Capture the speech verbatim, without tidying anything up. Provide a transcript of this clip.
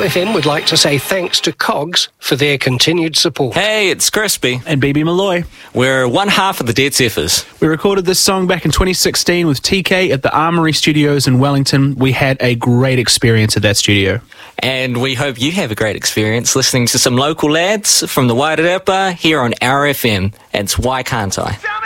F M would like to say thanks to Cogs for their continued support. Hey, it's Crispy. And B B Malloy. We're one half of the Dead Zephyrs. We recorded this song back in twenty sixteen with T K at the Armoury Studios in Wellington. We had a great experience at that studio. And we hope you have a great experience listening to some local lads from the Wairarapa here on our F M. It's Why Can't I?